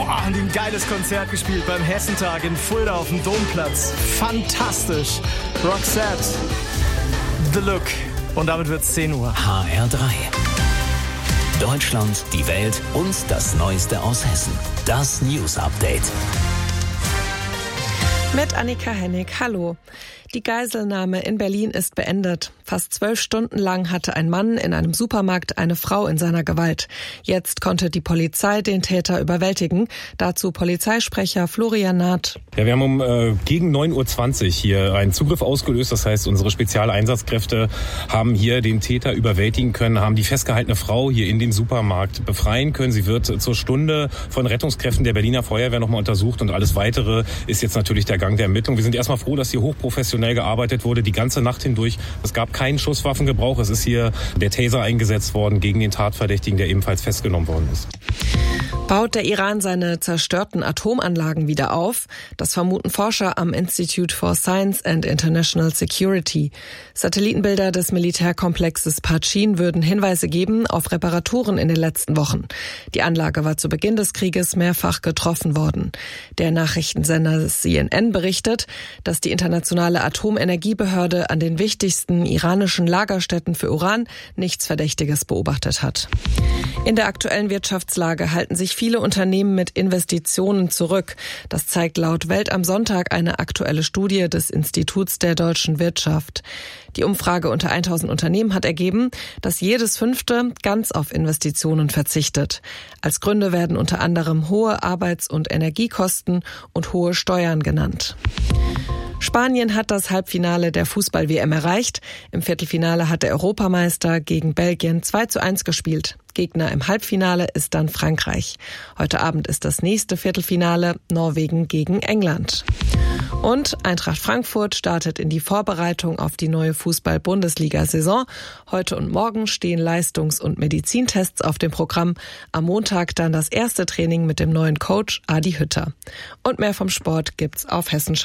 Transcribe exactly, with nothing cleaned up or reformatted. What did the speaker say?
Boah, haben die ein geiles Konzert gespielt beim Hessentag in Fulda auf dem Domplatz. Fantastisch. Roxette, The Look. Und damit wird's zehn Uhr. H R drei. Deutschland, die Welt und das Neueste aus Hessen. Das News Update. Mit Annika Hennig. Hallo. Die Geiselnahme in Berlin ist beendet. Fast zwölf Stunden lang hatte ein Mann in einem Supermarkt eine Frau in seiner Gewalt. Jetzt konnte die Polizei den Täter überwältigen. Dazu Polizeisprecher Florian Naht. Ja, wir haben um äh, gegen neun Uhr zwanzig hier einen Zugriff ausgelöst. Das heißt, unsere Spezialeinsatzkräfte haben hier den Täter überwältigen können, haben die festgehaltene Frau hier in den Supermarkt befreien können. Sie wird zur Stunde von Rettungskräften der Berliner Feuerwehr nochmal untersucht und alles Weitere ist jetzt natürlich der Gang der Ermittlung. Wir sind erstmal froh, dass hier hochprofessionell gearbeitet wurde, die ganze Nacht hindurch. Es gab keinen Schusswaffengebrauch. Es ist hier der Taser eingesetzt worden gegen den Tatverdächtigen, der ebenfalls festgenommen worden ist. Baut der Iran seine zerstörten Atomanlagen wieder auf? Das vermuten Forscher am Institute for Science and International Security. Satellitenbilder des Militärkomplexes Pachin würden Hinweise geben auf Reparaturen in den letzten Wochen. Die Anlage war zu Beginn des Krieges mehrfach getroffen worden. Der Nachrichtensender C N N berichtet, dass die internationale Atomenergiebehörde an den wichtigsten iranischen Lagerstätten für Uran nichts Verdächtiges beobachtet hat. In der aktuellen Wirtschaftslage halten sich viele Unternehmen mit Investitionen zurück. Das zeigt laut Welt am Sonntag eine aktuelle Studie des Instituts der deutschen Wirtschaft. Die Umfrage unter tausend Unternehmen hat ergeben, dass jedes fünfte ganz auf Investitionen verzichtet. Als Gründe werden unter anderem hohe Arbeits- und Energiekosten und hohe Steuern genannt. Spanien hat das Halbfinale der Fußball-W M erreicht. Im Viertelfinale hat der Europameister gegen Belgien zwei zu eins gespielt. Gegner im Halbfinale ist dann Frankreich. Heute Abend ist das nächste Viertelfinale Norwegen gegen England. Und Eintracht Frankfurt startet in die Vorbereitung auf die neue Fußball-Bundesliga-Saison. Heute und morgen stehen Leistungs- und Medizintests auf dem Programm. Am Montag dann das erste Training mit dem neuen Coach Adi Hütter. Und mehr vom Sport gibt's auf Hessen.